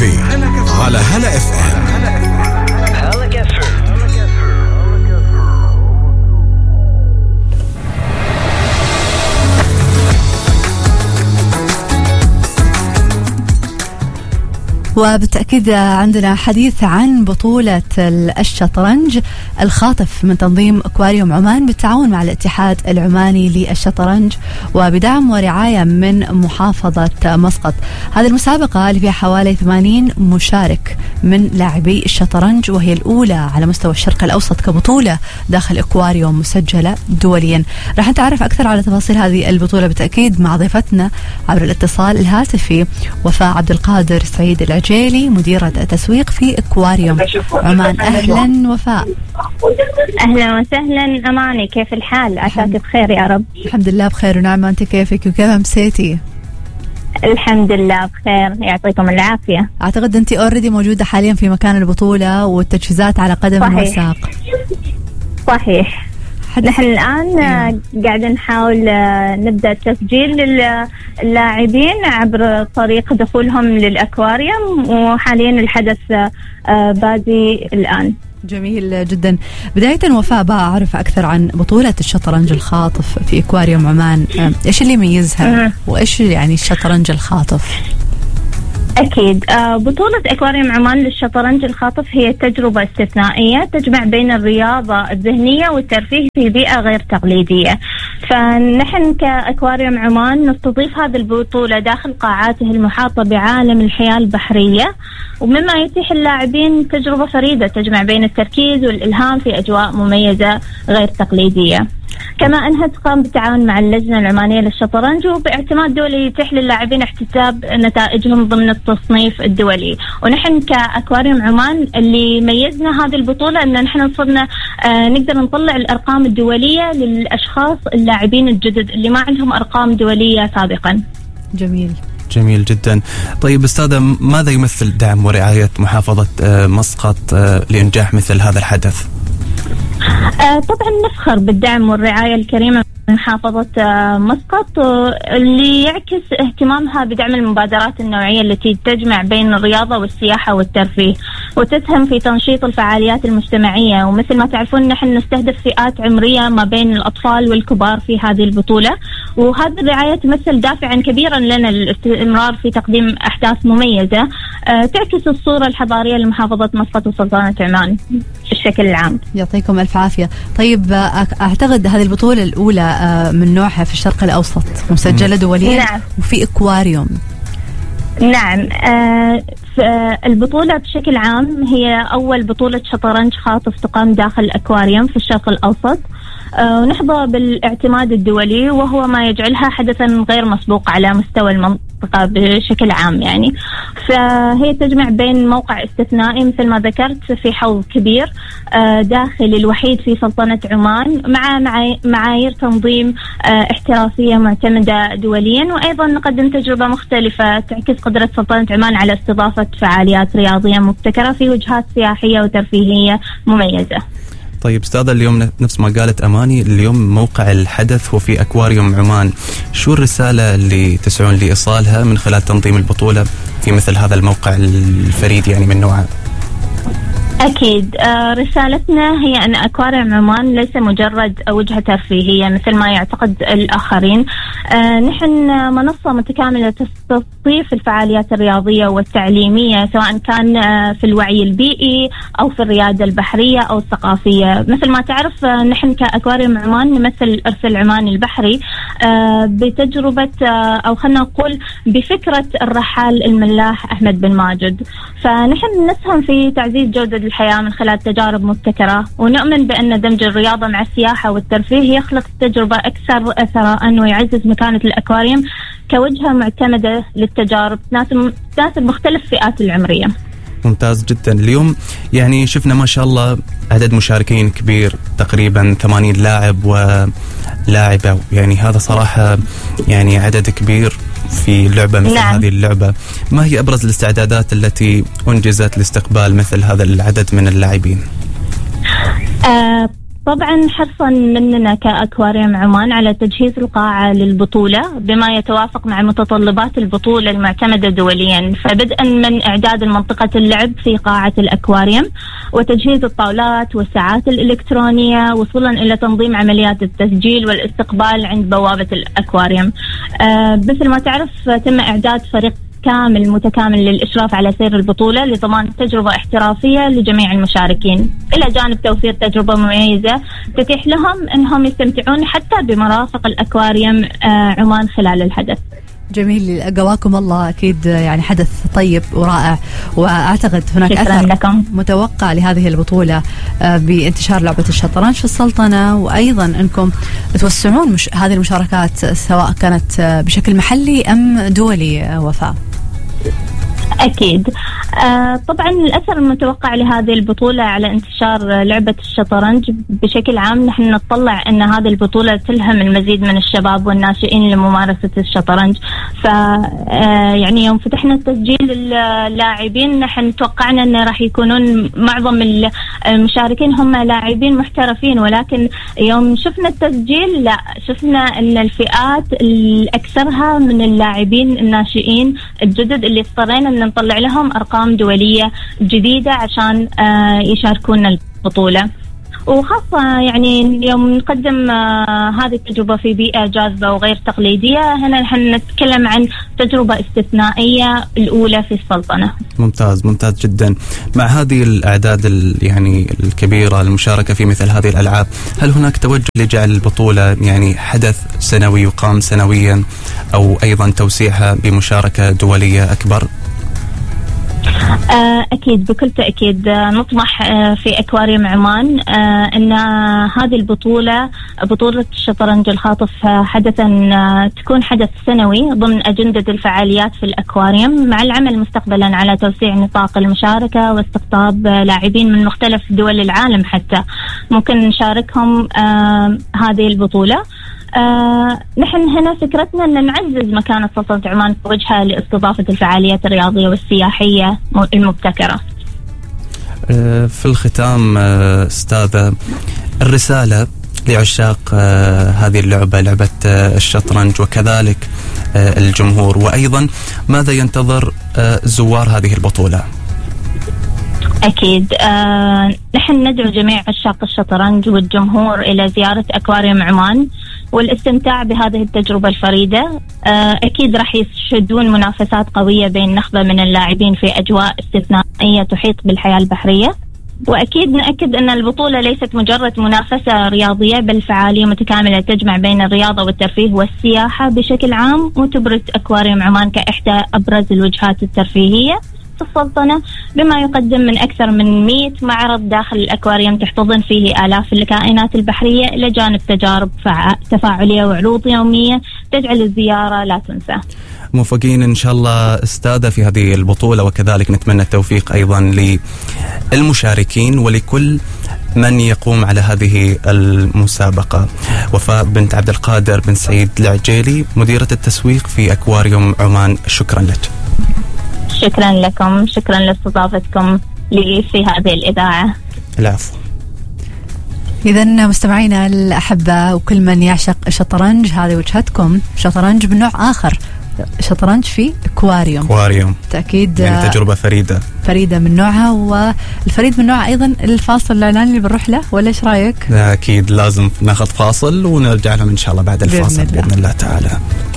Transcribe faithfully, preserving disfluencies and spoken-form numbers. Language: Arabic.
كافيه على هلا اف ام. هلا كافيه. وبالتأكيد عندنا حديث عن بطولة الشطرنج الخاطف من تنظيم أكواريوم عمان بالتعاون مع الاتحاد العماني للشطرنج وبدعم ورعاية من محافظة مسقط. هذه المسابقة اللي فيها حوالي ثمانين مشارك من لاعبي الشطرنج، وهي الأولى على مستوى الشرق الأوسط كبطولة داخل أكواريوم مسجلة دوليا. راح نتعرف أكثر على تفاصيل هذه البطولة بالتأكيد مع ضيفتنا عبر الاتصال الهاتفي وفاء عبد القادر سعيد العجيلي، مديرة تسويق في أكواريوم عمان. أهلا وفاء. أهلا وسهلا أماني، كيف الحال؟ عساك بخير يا رب. الحمد لله بخير ونعم، أنت كيفك وكيف أمسيتي؟ الحمد لله بخير، يعطيكم العافية. أعتقد أنت أوريدي موجودة حاليا في مكان البطولة والتجهيزات على قدم وساق. صحيح. نحن الآن قاعدين نحاول نبدأ تسجيل اللاعبين عبر طريق دخولهم للأكواريوم، وحاليا الحدث بادي الآن. جميل جدا. بداية وفاء بقى أعرف أكثر عن بطولة الشطرنج الخاطف في أكواريوم عمان، إيش اللي يميزها وإيش يعني الشطرنج الخاطف؟ أكيد بطولة أكواريوم عمان للشطرنج الخاطف هي تجربة استثنائية تجمع بين الرياضة الذهنية والترفيه في بيئة غير تقليدية. فنحن كأكواريوم عمان نستضيف هذه البطولة داخل قاعاته المحاطة بعالم الحياة البحرية، ومما يتيح اللاعبين تجربة فريدة تجمع بين التركيز والإلهام في أجواء مميزة غير تقليدية. كما أنها تقام بالتعاون مع اللجنة العمانية للشطرنج وباعتماد دولي يتيح للاعبين احتساب نتائجهم ضمن التصنيف الدولي. ونحن كأكواريوم عمان اللي ميزنا هذه البطولة أن نحن صرنا آه نقدر نطلع الأرقام الدولية للأشخاص اللاعبين الجدد اللي ما عندهم أرقام دولية سابقا. جميل جميل جدا. طيب أستاذة، ماذا يمثل دعم ورعاية محافظة آه مسقط آه لإنجاح مثل هذا الحدث؟ آه طبعا نفخر بالدعم والرعاية الكريمة من محافظة آه مسقط اللي يعكس اهتمامها بدعم المبادرات النوعية التي تجمع بين الرياضة والسياحة والترفيه وتسهم في تنشيط الفعاليات المجتمعية. ومثل ما تعرفون نحن نستهدف فئات عمرية ما بين الأطفال والكبار في هذه البطولة، وهذه الرعاية تمثل دافعا كبيرا لنا للاستمرار في تقديم أحداث مميزة آه تعكس الصورة الحضارية لمحافظة مسقط وسلطنة عمان بالشكل العام. يعطيكم ألف عافية. طيب أعتقد هذه البطولة الأولى من نوعها في الشرق الأوسط مسجلة دوليا. نعم. وفي أكواريوم. نعم. آه البطولة بشكل عام هي أول بطولة شطرنج خاطف تقام داخل أكواريوم في الشرق الأوسط، آه ونحظى بالاعتماد الدولي وهو ما يجعلها حدثا غير مسبوق على مستوى المنطقة بشكل عام. يعني فهي تجمع بين موقع استثنائي مثل ما ذكرت في حوض كبير آه داخل الوحيد في سلطنة عمان مع معايير تنظيم آه احترافية معتمدة دوليا، وأيضا نقدم تجربة مختلفة تعكس قدرة سلطنة عمان على استضافة فعاليات رياضية مبتكرة في وجهات سياحية وترفيهية مميزة. طيب أستاذة، اليوم نفس ما قالت أماني اليوم موقع الحدث هو في أكواريوم عمان، شو الرسالة اللي تسعون لإيصالها من خلال تنظيم البطولة في مثل هذا الموقع الفريد يعني من نوعه؟ أكيد آه رسالتنا هي أن أكواريوم عمان ليس مجرد وجهة ترفيهية مثل ما يعتقد الآخرين. آه نحن منصة متكاملة تستضيف الفعاليات الرياضية والتعليمية سواء كان آه في الوعي البيئي أو في الريادة البحرية أو الثقافية. مثل ما تعرف آه نحن كأكواريوم عمان نمثل الإرث العماني البحري آه بتجربة آه أو خلنا نقول بفكرة الرحال الملاح أحمد بن ماجد. فنحن نسهم في تعزيز جودة الحياة من خلال تجارب مبتكرة، ونؤمن بأن دمج الرياضة مع السياحة والترفيه يخلق تجربة أكثر ثراء ويعزز مكانة الأكواريوم كوجهة معتمدة للتجارب تناسب مختلف فئات العمرية. ممتاز جدا. اليوم يعني شفنا ما شاء الله عدد مشاركين كبير، تقريبا ثمانين لاعب ولاعبة، يعني هذا صراحة يعني عدد كبير في لعبة مثل نعم. هذه اللعبة، ما هي أبرز الاستعدادات التي أنجزت لاستقبال مثل هذا العدد من اللاعبين؟ آه طبعا حرصا مننا كأكواريوم عمان على تجهيز القاعة للبطولة بما يتوافق مع متطلبات البطولة المعتمدة دوليا، فبدءا من إعداد المنطقة اللعب في قاعة الأكواريوم وتجهيز الطاولات والساعات الإلكترونية، وصولا إلى تنظيم عمليات التسجيل والاستقبال عند بوابة الأكواريوم. آه مثل ما تعرف تم إعداد فريق كامل متكامل للإشراف على سير البطولة لضمان تجربة احترافية لجميع المشاركين، إلى جانب توفير تجربة مميزة تتيح لهم أنهم يستمتعون حتى بمرافق الأكواريوم عمان خلال الحدث. جميل، قواكم الله. أكيد يعني حدث طيب ورائع، وأعتقد هناك أثر لكم. متوقع لهذه البطولة بانتشار لعبة الشطرنج في السلطنة، وأيضا أنكم توسعون مش هذه المشاركات سواء كانت بشكل محلي أم دولي. وفاء. أكيد. آه طبعا الأثر المتوقع لهذه البطولة على انتشار لعبة الشطرنج بشكل عام، نحن نطلع أن هذه البطولة تلهم المزيد من الشباب والناشئين لممارسة الشطرنج. ف آه يعني يوم فتحنا التسجيل اللاعبين نحن توقعنا أن راح يكونون معظم المشاركين هم لاعبين محترفين، ولكن يوم شفنا التسجيل لا شفنا أن الفئات الأكثرها من اللاعبين الناشئين الجدد اللي اضطرينا أن نطلع لهم أرقام دولية جديدة عشان آه يشاركون البطولة. وخاصة يعني اليوم نقدم آه هذه التجربة في بيئة جاذبة وغير تقليدية، هنا نحن نتكلم عن تجربة استثنائية الأولى في السلطنة. ممتاز ممتاز جدا. مع هذه الأعداد يعني الكبيرة المشاركة في مثل هذه الألعاب، هل هناك توجه لجعل البطولة يعني حدث سنوي يقام سنويا، أو أيضا توسيعها بمشاركة دولية أكبر؟ أكيد بكل تأكيد نطمح في أكواريوم عمان أن هذه البطولة بطولة الشطرنج الخاطف حدثا تكون حدث سنوي ضمن أجندة الفعاليات في الأكواريوم، مع العمل مستقبلا على توسيع نطاق المشاركة واستقطاب لاعبين من مختلف دول العالم حتى ممكن نشاركهم هذه البطولة. آه، نحن هنا فكرتنا أن نعزز مكانة سلطنة عمان كوجهة لاستضافة الفعاليات الرياضية والسياحية المبتكرة. آه، في الختام آه، أستاذة، الرسالة لعشاق آه، هذه اللعبة، لعبة آه، الشطرنج، وكذلك آه، الجمهور، وأيضا ماذا ينتظر آه، زوار هذه البطولة؟ أكيد. آه، نحن ندعو جميع عشاق الشطرنج والجمهور إلى زيارة أكواريوم عمان والاستمتاع بهذه التجربة الفريدة. آه، أكيد راح يشهدون منافسات قوية بين نخبة من اللاعبين في أجواء استثنائية تحيط بالحياة البحرية. وأكيد نأكد أن البطولة ليست مجرد منافسة رياضية، بل فعالية متكاملة تجمع بين الرياضة والترفيه والسياحة بشكل عام، وتبرز أكواريوم عمان كإحدى أبرز الوجهات الترفيهية السلطنة، بما يقدم من أكثر من مئة معرض داخل الأكواريوم تحتضن فيه آلاف الكائنات البحرية، إلى جانب تجارب تفاعلية وعروض يومية تجعل الزيارة لا تنسى. موفقين إن شاء الله أستاذة في هذه البطولة، وكذلك نتمنى التوفيق أيضا للمشاركين ولكل من يقوم على هذه المسابقة. وفاء بنت عبد القادر بن سعيد العجيلي، مديرة التسويق في أكواريوم عمان، شكرا لك. شكرا لكم، شكرا لاستضافتكم لي في هذه الإذاعة. العفو. إذا مستمعينا الأحبة وكل من يعشق الشطرنج، هذه وجهتكم، شطرنج من نوع آخر، شطرنج في أكواريوم. أكواريوم تأكيد يعني تجربة فريدة فريدة من نوعها، والفريد من نوعها أيضا الفاصل الإعلاني اللي بنروح له، ولا إيش رأيك؟ أكيد لازم ناخذ فاصل ونرجع لهم إن شاء الله بعد الفاصل بإذن الله, بإذن الله تعالى.